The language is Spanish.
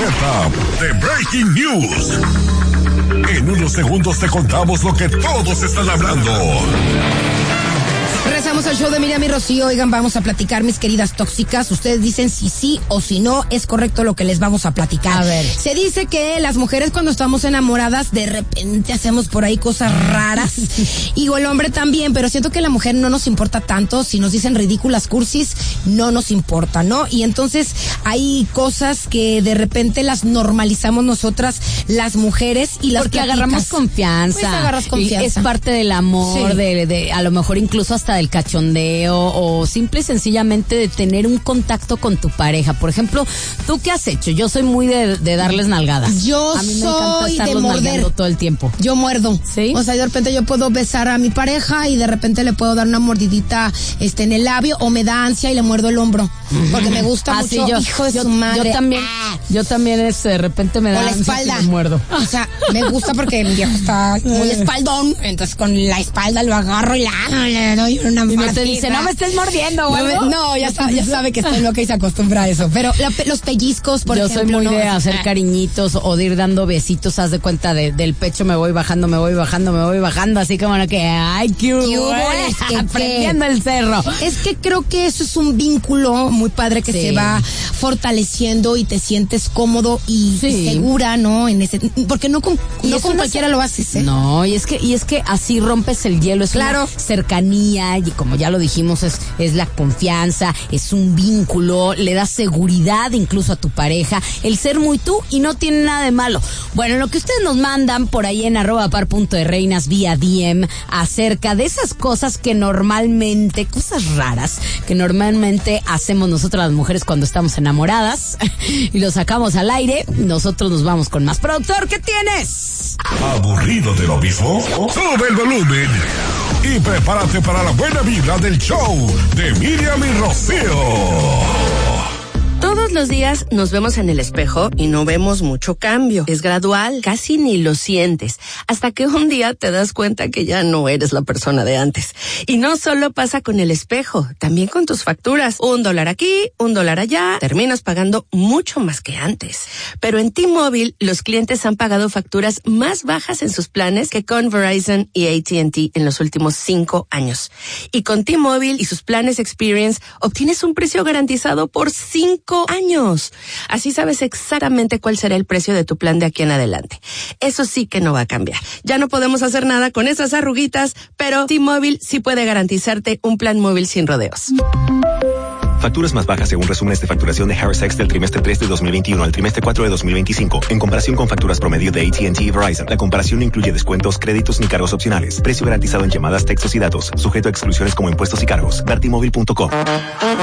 alerta de Breaking News. En unos segundos te contamos lo que todos están hablando. Regresamos al show de Miriam y Rocío. Oigan, vamos a platicar, mis queridas tóxicas. Ustedes dicen si sí o si no es correcto lo que les vamos a platicar. A ver. Se dice que las mujeres cuando estamos enamoradas de repente hacemos por ahí cosas raras. Y el hombre también, pero siento que la mujer no nos importa tanto. Si nos dicen ridículas cursis, no nos importa, ¿no? Y entonces hay cosas que de repente las normalizamos nosotras, las mujeres, y las porque platicas. agarramos confianza. Pues agarras confianza. Y es parte del amor, Sí. de a lo mejor incluso hasta del cachondeo, o simple y sencillamente de tener un contacto con tu pareja. Por ejemplo, ¿tú qué has hecho? Yo soy muy de darles nalgadas. Yo a mí me soy encanta de estarlos morder nalgando todo el tiempo. Yo muerdo. ¿Sí? O sea, de repente yo puedo besar a mi pareja y de repente le puedo dar una mordidita en el labio, o me da ansia y le muerdo el hombro. Porque me gusta mucho, Sí, hijo de su madre. Yo también de repente me da O la ansia espalda. y me muerdo. O sea, me gusta porque mi viejo está muy espaldón. Entonces con la espalda lo agarro y le doy una Y no te mordida. dice, no me estés mordiendo, güey. No, ya sabe que estoy loca y se acostumbra a eso. Pero los pellizcos, por yo ejemplo. soy muy ¿no? de hacer cariñitos o de ir dando besitos, haz de cuenta del pecho, me voy bajando, así como lo que, ay, qué aprendiendo el cerro. Es que creo que eso es un vínculo muy padre que Sí. se va fortaleciendo y te sientes cómodo y Sí. segura, ¿no? Porque no con cualquiera lo haces, ¿eh? No, y es que así rompes el hielo, es Claro. una cercanía, y como ya lo dijimos, es la confianza, es un vínculo, le da seguridad incluso a tu pareja, el ser muy tú, y no tiene nada de malo. Bueno, lo que ustedes nos mandan por ahí en @par.dereinas vía DM acerca de esas cosas que normalmente, cosas raras, que normalmente hacemos nosotras las mujeres cuando estamos enamoradas y lo sacamos al aire, nosotros nos vamos con más. Productor, ¿qué tienes? ¿Aburrido de lo mismo? Sube el volumen y prepárate para la buena vibra del show de Miriam y Rocío. Todos los días nos vemos en el espejo y no vemos mucho cambio. Es gradual, casi ni lo sientes, hasta que un día te das cuenta que ya no eres la persona de antes. Y no solo pasa con el espejo, también con tus facturas. $1 aquí, $1 allá, terminas pagando mucho más que antes. Pero en T-Mobile, los clientes han pagado facturas más bajas en sus planes que con Verizon y AT&T en los últimos 5 años. Y con T-Mobile y sus planes Experience, obtienes un precio garantizado por 5 años. Así sabes exactamente cuál será el precio de tu plan de aquí en adelante. Eso sí que no va a cambiar. Ya no podemos hacer nada con esas arruguitas, pero T-Mobile sí puede garantizarte un plan móvil sin rodeos. Facturas más bajas según resúmenes de facturación de Harris X del trimestre 3 de 2021 al trimestre 4 de 2025. En comparación con facturas promedio de AT&T y Verizon, la comparación no incluye descuentos, créditos ni cargos opcionales. Precio garantizado en llamadas, textos y datos. Sujeto a exclusiones como impuestos y cargos. Vertimóvil.com.